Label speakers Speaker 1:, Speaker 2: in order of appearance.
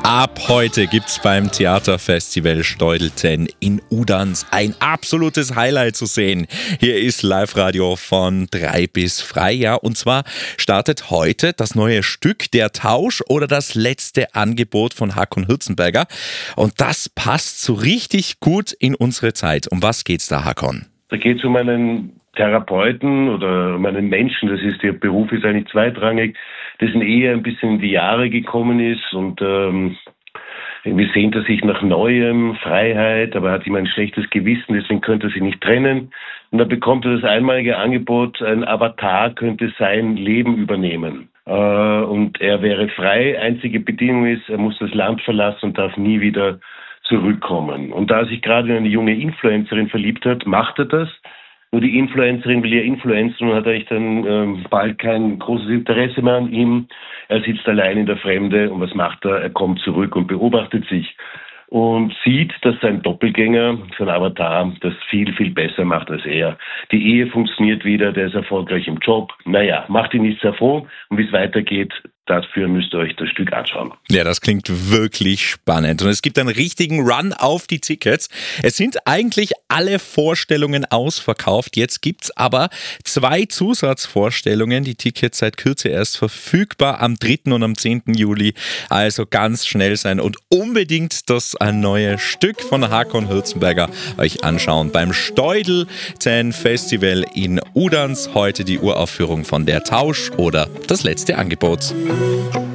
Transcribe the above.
Speaker 1: Ab heute gibt's beim Theaterfestival Steudelten in Udanz ein absolutes Highlight zu sehen. Hier ist Live-Radio von 3 bis frei, ja. Und zwar startet heute das neue Stück Der Tausch oder das letzte Angebot von Hakon Hirzenberger. Und das passt so richtig gut in unsere Zeit. Um was geht's da, Hakon?
Speaker 2: Da geht's um einen Therapeuten oder um einen Menschen, das ist, der Beruf ist eigentlich zweitrangig, dessen Ehe ein bisschen in die Jahre gekommen ist und irgendwie sehnt er sich nach Neuem, Freiheit, aber hat immer ein schlechtes Gewissen, deswegen könnte er sich nicht trennen. Und dann bekommt er das einmalige Angebot, ein Avatar könnte sein Leben übernehmen. Und er wäre frei, einzige Bedingung ist, er muss das Land verlassen und darf nie wieder zurückkommen. Und da er sich gerade in eine junge Influencerin verliebt hat, macht er das. Nur die Influencerin will ja influenzen und hat eigentlich dann bald kein großes Interesse mehr an ihm. Er sitzt allein in der Fremde und was macht er? Er kommt zurück und beobachtet sich und sieht, dass sein Doppelgänger, sein Avatar, das viel, viel besser macht als er. Die Ehe funktioniert wieder, der ist erfolgreich im Job. Naja, macht ihn nicht sehr froh. Und wie es weitergeht, dafür müsst ihr euch das Stück anschauen.
Speaker 1: Ja, das klingt wirklich spannend. Und es gibt einen richtigen Run auf die Tickets. Es sind eigentlich alle Vorstellungen ausverkauft. Jetzt gibt's aber 2 Zusatzvorstellungen. Die Tickets seit Kürze erst verfügbar am 3. und am 10. Juli. Also ganz schnell sein und unbedingt das neue Stück von Hakon Hirzenberger euch anschauen. Beim Steudelten Festival in Udanz heute die Uraufführung von Der Tausch oder das letzte Angebot.